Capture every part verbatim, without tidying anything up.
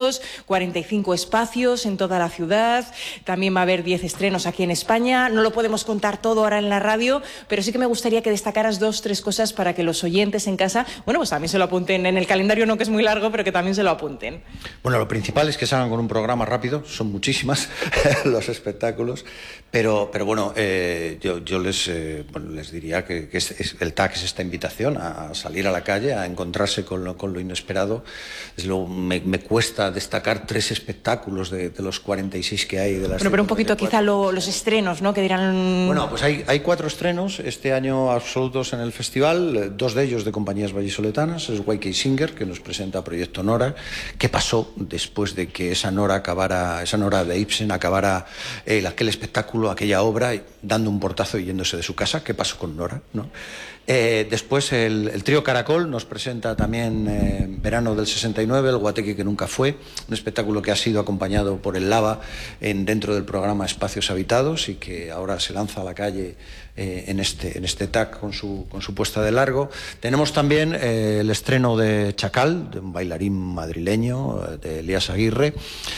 eventos, cuarenta y cinco espacios en toda la ciudad, también va a haber diez estrenos aquí en España. No lo podemos contar todo ahora en la radio, pero sí que me gustaría que destacaras dos, tres cosas para que los oyentes en casa, bueno, pues también se lo apunten en el calendario, no que es muy largo, pero que también se lo apunten. Bueno, lo principal es que salgan con un programa rápido, son muchísimas los espectáculos, pero, pero bueno, eh, yo, yo les, eh, bueno, les diría que, que es, es, el T A C es esta invitación a salir a la calle, a encontrarse con lo, con lo inesperado. Desde luego, me, me cuesta destacar tres espectáculos de, de los cuarenta y seis que hay. De las bueno, pero un poquito quizá lo, los estrenos, ¿no? Que dirán... Bueno, pues hay, hay cuatro estrenos este año absolutos en el festival, dos de ellos de compañías vallisoletanas. Es Y K Singer, que nos presenta Proyecto Nora. ¿Qué pasó después de que esa Nora acabara, esa Nora de Ibsen acabara eh, aquel espectáculo, aquella obra, dando un portazo y yéndose de su casa? ¿Qué pasó con Nora, ¿no? Eh, después el, el trío Caracol nos presenta también eh, Verano del sesenta y nueve, el Guateque que nunca fue, un espectáculo que ha sido acompañado por el Lava en, dentro del programa Espacios Habitados y que ahora se lanza a la calle eh, en este, en este T A C con su, con su puesta de largo. Tenemos también eh, el estreno de Chacal, de un bailarín madrileño, de Elías Aguirre,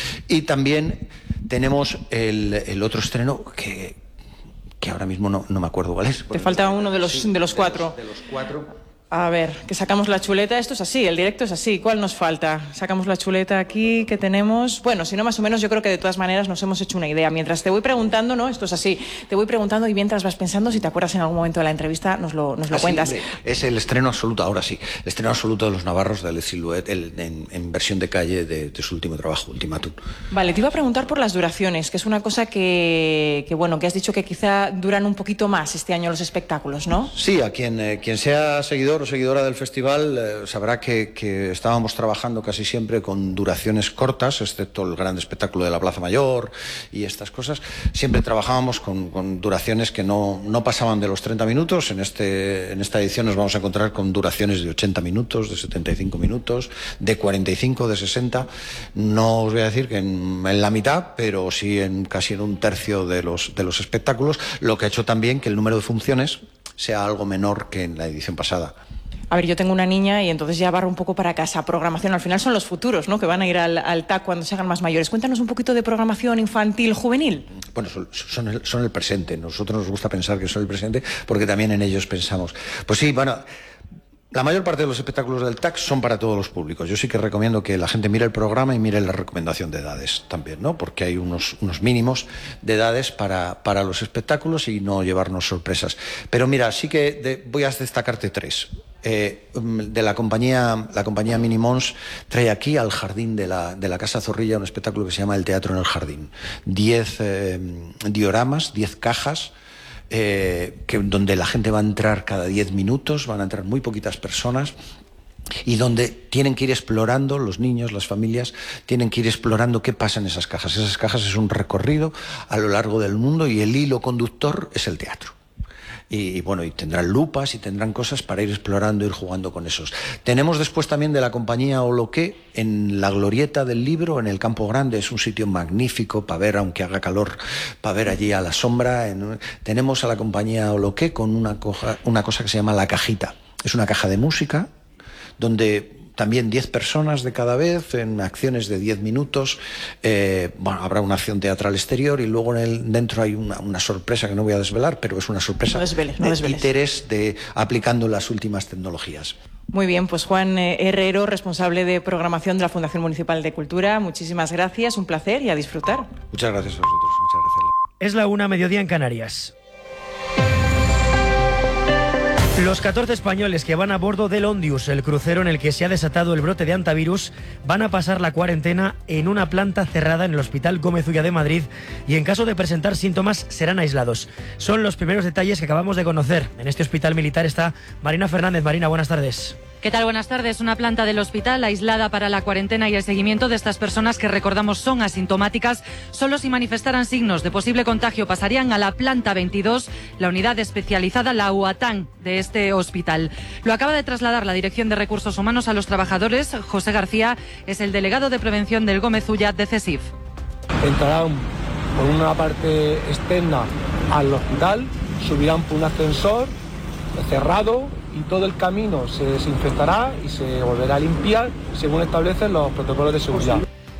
y también tenemos el, el otro estreno que... que ahora mismo no, no me acuerdo cuál es. Te falta uno de los, sí, de los cuatro. De los, de los cuatro. A ver, que sacamos la chuleta. Esto es así, el directo es así. ¿Cuál nos falta? Sacamos la chuleta aquí, que tenemos... Bueno, si no, más o menos, yo creo que de todas maneras nos hemos hecho una idea. Mientras te voy preguntando, ¿no? Esto es así. Te voy preguntando y mientras vas pensando, si te acuerdas en algún momento de la entrevista, nos lo, nos lo ah, cuentas. Sí, es el estreno absoluto, ahora sí. El estreno absoluto de Los Navarros, de Le Silhouette, el, en, en versión de calle de, de su último trabajo, Ultimátum. Vale, te iba a preguntar por las duraciones, que es una cosa que, que bueno, que has dicho que quizá duran un poquito más este año los espectáculos, ¿no? Sí, a quien, eh, quien sea seguidor o seguidora del festival eh, sabrá que, que estábamos trabajando casi siempre con duraciones cortas, excepto el gran espectáculo de la Plaza Mayor y estas cosas. Siempre trabajábamos con, con duraciones que no, no pasaban de los treinta minutos. En, este, en esta edición nos vamos a encontrar con duraciones de ochenta minutos, de setenta y cinco minutos, de cuarenta y cinco, de sesenta. No os voy a decir que en, en la mitad, pero sí en casi en un tercio de los, de los espectáculos, lo que ha hecho también que el número de funciones sea algo menor que en la edición pasada. A ver, yo tengo una niña y entonces ya barro un poco para casa. Programación, al final son los futuros, ¿no? Que van a ir al, al T A C cuando se hagan más mayores. Cuéntanos un poquito de programación infantil, juvenil. Bueno, son, son, el, son el presente. Nosotros nos gusta pensar que son el presente porque también en ellos pensamos. Pues sí, bueno... La mayor parte de los espectáculos del T A C son para todos los públicos. Yo sí que recomiendo que la gente mire el programa y mire la recomendación de edades también, ¿no? Porque hay unos, unos mínimos de edades para, para los espectáculos y no llevarnos sorpresas. Pero mira, sí que de, voy a destacarte tres. Eh, de la compañía, la compañía Minimons trae aquí al jardín de la, de la Casa Zorrilla un espectáculo que se llama El Teatro en el Jardín. Diez eh, dioramas, diez cajas. Eh, que, donde la gente va a entrar cada diez minutos, van a entrar muy poquitas personas y donde tienen que ir explorando, los niños, las familias, tienen que ir explorando qué pasa en esas cajas. Esas cajas es un recorrido a lo largo del mundo y el hilo conductor es el teatro. Y, y bueno, y tendrán lupas y tendrán cosas para ir explorando, ir jugando con esos. Tenemos después también de la compañía Oloqué, en la glorieta del libro, en el Campo Grande, es un sitio magnífico para ver, aunque haga calor, para ver allí a la sombra. En, tenemos a la compañía Oloqué con una, coja, una cosa que se llama La Cajita. Es una caja de música, donde... también diez personas de cada vez, en acciones de diez minutos. Eh, bueno, habrá una acción teatral exterior y luego en el, dentro hay una, una sorpresa que no voy a desvelar, pero es una sorpresa no desveles, no de desveles. títeres de, aplicando las últimas tecnologías. Muy bien, pues Juan Herrero, responsable de programación de la Fundación Municipal de Cultura, muchísimas gracias, un placer y a disfrutar. Muchas gracias a vosotros, muchas gracias. Es la una, mediodía en Canarias. Los catorce españoles que van a bordo del Ondius, el crucero en el que se ha desatado el brote de hantavirus, van a pasar la cuarentena en una planta cerrada en el Hospital Gómez Ulla de Madrid y en caso de presentar síntomas serán aislados. Son los primeros detalles que acabamos de conocer. En este hospital militar está Marina Fernández. Marina, buenas tardes. ¿Qué tal? Buenas tardes. Una planta del hospital aislada para la cuarentena y el seguimiento de estas personas que, recordamos, son asintomáticas. Solo si manifestaran signos de posible contagio pasarían a la planta veintidós, la unidad especializada, la U A T A N de este hospital. Lo acaba de trasladar la Dirección de Recursos Humanos a los trabajadores. José García es el delegado de prevención del Gómez Ulla de CESIF. Entrarán por una parte externa al hospital, subirán por un ascensor cerrado y todo el camino se desinfectará y se volverá a limpiar según establecen los protocolos de seguridad.